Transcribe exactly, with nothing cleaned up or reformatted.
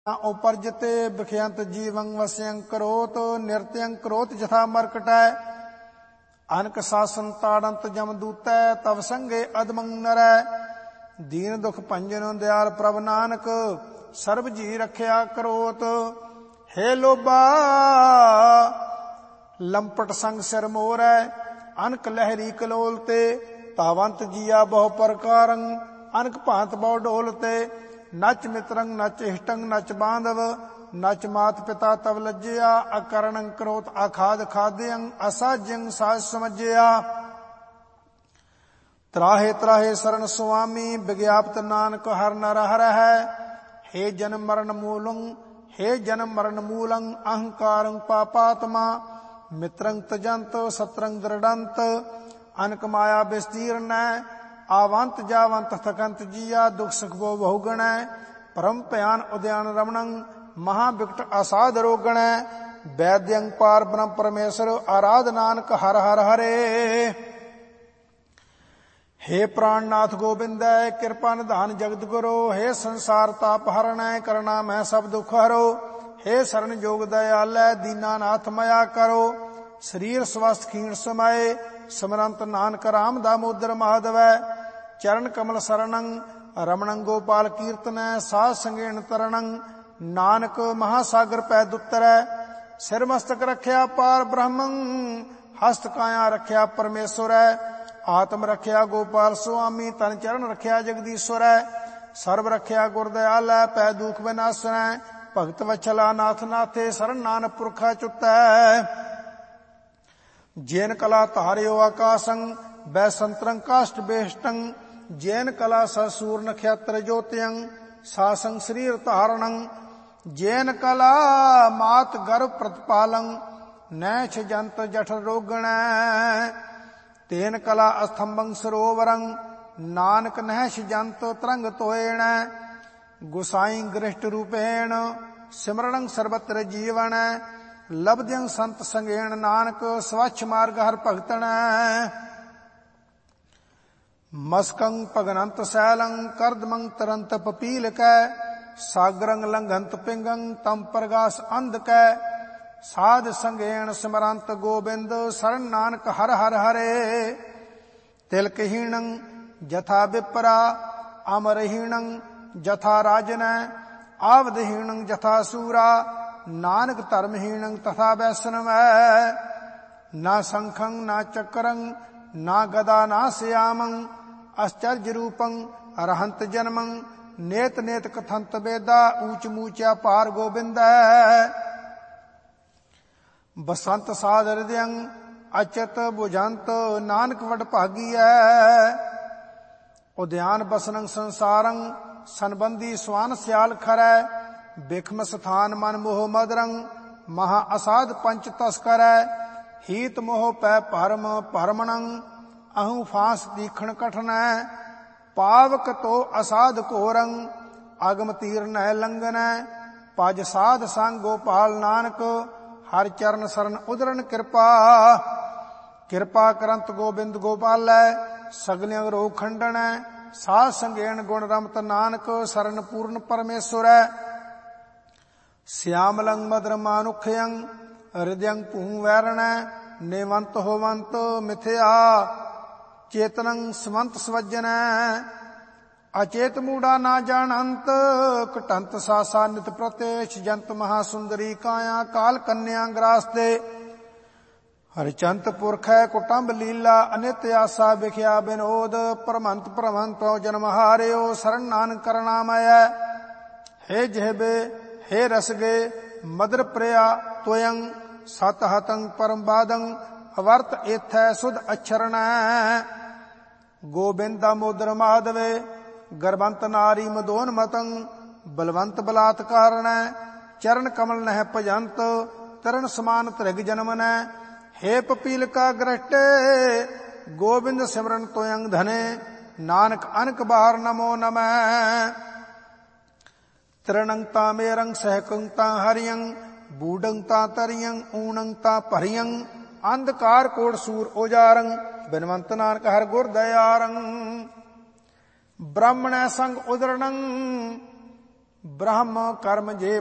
ਉਪਰਜਤੇ ਬਿਖਯੰਤ ਜੀਵੰ ਵਸਿਅੰ ਕਰੋਤ ਨਿਰਤਯੰ ਕਰੋਤ ਜਥਾ ਮਰਕਟੈ ਅਨਕ ਸਾਸਨ ਤਾੜੰਤ ਜਮ ਦੂਤੈ ਤਵ ਸੰਗੇ ਅਦਮੰ ਨਰੈ ਦੀਨ ਦੁਖ ਭੰਜਨ ਦਿਆਲ ਪ੍ਰਭ ਨਾਨਕ ਸਰਬ ਜੀ ਰਖਿਆ ਕਰੋਤ। ਹੇ ਲੋਭਾ ਲੰਪਟ ਸੰਗ ਸਿਰ ਮੋਰੈ ਅਨਕ ਲਹਿਰੀ ਕਲੋਲ ਤੇ ਤਾਵੰਤ ਜੀਆ ਬਹੁ ਪ੍ਰਕਾਰੰ ਅਨਕ ਭਾਂਤ ਬਹੁ ਡੋਲ ਤੇ ਨਚ ਮਿਤਰੰ ਨਚ ਇਸ਼ਟੰ ਨਚ ਬਾਂਧਵ ਨਚ ਮਾਤ ਪਿਤਾ ਤਵ ਲੱਜਿਆ ਅਕਰਣੰ ਕਰੋਤ ਆਖਾਦ ਖਾਦਿਅੰ ਅਸਾਜਿਅੰ ਸਾਜ ਸਮਝਿਆ। ਤਰਾਹੇ ਤਰਾਹੇ ਸਰਣ ਸੁਆਮੀ ਵਿਗਿਆਪਤ ਨਾਨਕ ਹਰ ਨਰ ਹਰ ਹੈ। ਹੇ ਜਨਮ ਮਰਨ ਮੂਲੰ ਹੇ ਜਨਮ ਮਰਨ ਮੂਲੰ ਅਹੰਕਾਰੰ ਪਾਪਾਤਮਾ ਮਿਤਰੰ ਤਜੰਤ ਸਤਰੰ ਦ੍ਰਿੜੰਤ ਅਨਕ ਮਾਇਆ ਵਿਸਤੀਰਨੈ ਆਵੰਤ ਜਾਵੰਤ ਥਕੰਤ ਜੀਆ ਦੁਖ ਸੁਖ ਬੋ ਬਹੁਗਣੈ ਪਰਮ ਭਿਆਨ ਉਦਿਆਨ ਰਮਣੰ ਮਹਾ ਬਿਕਟ ਅਸਾਧ ਰੋਗਣੈ ਵੈਦਯੰ ਪਾਰ ਬ੍ਰਹਮ ਪਰਮੇਸ਼ਰ ਆਰਾਧ ਨਾਨਕ ਹਰ ਹਰ ਹਰੇ। ਹੇ ਪ੍ਰਾਣਨਾਥ ਗੋਬਿੰਦੈ ਕਿਰਪਾ ਨਿਧਾਨ ਜਗਤ ਗੁਰੂ ਹੇ ਸੰਸਾਰ ਤਾਪ ਹਰਣੈ ਕਰਣਾ ਮੈਂ ਸਭ ਦੁਖ ਹਰੋ ਹੇ ਸਰਨ ਜੋਗ ਦਇਆਲੈ ਦੀਨਾਨਾਥ ਮਇਆ ਕਰੋ ਸਰੀਰ ਸਵਸਥ ਖੀਣ ਸਮਾਏ ਸਿਮਰੰਤ ਨਾਨਕ ਰਾਮ ਦਾਮੋਦਰ ਮਾਧਵੈ ਚਰਨ ਕਮਲ ਸਰਣੰ ਰਮਣੰ ਗੋਪਾਲ ਕੀਰਤਨੈ ਸਾਧ ਸੰਗੇਣ ਤਰਣੰ ਨਾਨਕ ਮਹਾਸਾਗਰ ਪੈ ਦੁੱਤਰੈ ਸਿਰ ਮਸਤਕ ਰੱਖਿਆ ਪਾਰ ਬ੍ਰਹਮੰ ਹਸਤ ਕਾਇਆ ਰੱਖਿਆ ਪਰਮੇਸ਼ਵਰੈ ਆਤਮ ਰੱਖਿਆ ਗੋਪਾਲ ਸੁਆਮੀ ਤਨ ਚਰਨ ਰੱਖਿਆ ਜਗਦੀਸ਼ਵਰੈ ਸਰਬ ਰੱਖਿਆ ਗੁਰ ਦਇਆਲੈ ਪੈ ਦੁਖ ਵਿਨਾਸ਼ਨੈ ਭਗਤ ਵਛਲਾ ਨਾਥ ਨਾਥੇ ਸਰਨ ਨਾਨਕ ਪੁਰਖਾ ਚੁੱਤੈ। ਜੈਨ ਕਲਾ ਧਾਰਿਓ ਆਕਾਸ਼ੰ ਬੈ ਸੰਤਰੰ ਕਾਸ਼ਟ ਬੇਸ਼ਟੰ ਜੈਨ ਕਲਾ ਸਸੂਰ ਨਖਿਆਤਰ ਜੋਤਿਯੰ ਸਾਸੰ ਸਰੀਰ ਧਾਰਣੰ ਜੈਨ ਕਲਾ ਮਾਤ ਗਰਭ ਪ੍ਰਤਪਾਲੰ ਨੈਛ ਜੰਤ ਜਠ ਰੋਗਣੈ ਤੇਨ ਕਲਾ ਅਸਥੰਭੰ ਸਰੋਵਰੰ ਨਾਨਕ ਨਹਿਸ਼ ਜੰਤ ਤਰੰਗ ਤੋਏਣੈ ਗੁਸਾਈ ਗ੍ਰਿਸ਼ਟ ਰੂਪੇਣ ਸਿਮਰਣੰ ਸਰਬਤਰ ਜੀਵਣੈ ਲਬਦਿਯੰ ਸੰਤ ਸੰਗੇਣ ਨਾਨਕ ਸਵੱਛ ਮਾਰਗ ਹਰ ਭਗਤਣੈ ਮਸਕੰ ਭਗਨੰਤ ਸੈਲੰ ਕਰਦਮੰ ਤਰੰਤ ਪਪੀਲਕੈ ਸਾਗਰੰ ਲੰਘੰਤ ਪਿੰਗੰ ਤਮ ਪ੍ਰਗਾਸ ਅੰਧਕੈ ਸਾਧ ਸੰਗੇਣ ਸਿਮਰੰਤ ਗੋਬਿੰਦ ਸਰਨ ਨਾਨਕ ਹਰ ਹਰ ਹਰੇ। ਤਿਲਕਹੀਣੰ ਜਥਾ ਵਿਪਰਾ ਅਮਰਹੀਣੰ ਜਥਾ ਰਾਜਨੈ ਆਵਦਹੀਣੰ ਜਥਾ ਸੂਰਾ ਨਾਨਕ ਧਰਮਹੀਣੰ ਤਥਾ ਵੈਸ਼ਨਵੈ ਨਾ ਸੰਖੰ ਨਾ ਚੱਕਰੰ ਨਾ ਗਦਾ ਨਾ ਸਿਆਮੰ ਅਸਚਰਜ ਰੂਪੰ ਅਰਹੰਤ ਜਨਮੰ ਨੇਤ ਨੇਤ ਕਥੰਤ ਵੇਦਾ ਊਚ ਮੂਚਾ ਪਾਰ ਗੋਬਿੰਦੈ ਬਸੰਤ ਸਾਧ ਹਿਰਦਿਅੰ ਅਚਤ ਬੁਝੰਤ ਨਾਨਕ ਵਡ ਭਾਗੀਐ ਉਦਿਆਨ ਬਸਨੰ ਸੰਸਾਰੰ ਸੰਬੰਧੀ ਸਵਾਨ ਸਿਆਲ ਖਰੈ ਬਿਖਮ ਸਥਾਨ ਮਨ ਮੋਹ ਮਦਰੰ ਮਹਾ ਅਸਾਧ ਪੰਚ ਤਸਕਰੈ ਹੀਤ ਮੋਹ ਪੈ ਭਰਮ ਭਰਮਣੰ ਅਹੰ ਫਾਸ ਦੀਖਣ ਕਠਨੈ ਪਾਵਕ ਤੋ ਅਸਾਧ ਘੋਰੰ ਅਗਮ ਤੀਰਨੈ ਲੰਘਨੈ ਪਜ ਸਾਧ ਸੰਗ ਗੋਪਾਲ ਨਾਨਕ ਹਰ ਚਰਨ ਸਰਨ ਉਦਰਨ ਕਿਰਪਾ ਕਿਰਪਾ ਕਰੰਤ ਗੋਬਿੰਦ ਗੋਪਾਲੈ ਸਗਲਿਆਂ ਰੋਗ ਖੰਡਣੈ ਸਾਧ ਸੰਗੇਣ ਗੁਣ ਰਮਤ ਨਾਨਕ ਸਰਨ ਪੂਰਨ ਪਰਮੇਸ਼ਵਰੈ ਸਿਆਮਲੰ ਮਦਰ ਮਾਨੁਖਯੰ ਹਿਰਦਿਅੰ ਭੂ ਵੈਰਣੈ ਨੇਵੰਤ ਹੋਵੰਤ ਮਿਥਿਆ ਚੇਤਨੰ ਸਮੰਤ ਸਵਜਨੈ ਅਚੇਤ ਮੂੜਾ ਨਾ ਜਾਣੰਤ ਕਟੰਤ ਸਾਸਾ ਨਿਤ ਪ੍ਰਤੇਸ਼ ਜੰਤ ਮਹਾ ਸੁੰਦਰੀ ਕਾਇਆ ਕਾਲ ਕੰਨਿਆ ਗ੍ਰਾਸਤੇ ਹਰਿਚੰਤ ਪੁਰਖੈ ਕੁਟੰਬ ਲੀਲਾ ਅਨਿਤ ਆਸਾ ਵਿਖਿਆ ਬਿਨੋਦ ਪਰਮੰਤ ਪਰਮੰਤੋ ਜਨਮ ਹਾਰਿਓ ਸਰਨ ਨਾਨਕ ਕਰਨਾਮੈ ਹੇ ਜਿਹਬੇ ਹੇ ਰਸਗੇ ਮਦਰ ਪ੍ਰਿਆ ਤੋਯੰ ਸਤ ਹਤੰ ਪਰਮ ਬਾਦੰ ਅਵਰਤ ਏਥੈ ਸੁਧ ਅਛਰਣੈ ਗੋਬਿੰਦ ਮੋਦਰ ਮਾਧਵੇ ਗਰਬੰਤ ਨਾਰੀ ਮਦੋਨ ਮਤੰ ਬਲਵੰਤ ਬਲਾਤਕਾਰਣੈ ਚਰਨ ਕਮਲ ਨਹਿ ਭਜੰਤ ਤਰਨ ਸਮਾਨ ਤ੍ਰਿਗ ਜਨਮਨੈ ਹੇ ਪਪੀਲਕਾ ਗ੍ਰਸ਼ਟੇ ਗੋਬਿੰਦ ਸਿਮਰਨ ਤੋਯੰ ਧਨੇ ਨਾਨਕ ਅਨਕ ਬਾਰ ਨਮੋ ਨਮੈ ਤ੍ਰਿਣੰ ਤਾ ਮੇਰੰ ਸਹਿਕੰ ਤਾ ਹਰਿਯੰ ਬੂਡੰ ਤਾ ਤਰਿਯੰ ਊਣੰ ਤਾ ਭਰਿਯੰ ਅੰਧਕਾਰ ਕੋੜ ਸੂਰ ਉਜਾਰੰ ਬਿਨਵੰਤ ਨਾਨਕ ਹਰ ਗੁਰ ਦਇਆਰੰ ਬ੍ਰਾਹਮਣੈ ਸੰਗ ਉਦਰਣੰ ਬ੍ਰਹਮ ਕਰਮ ਜੇ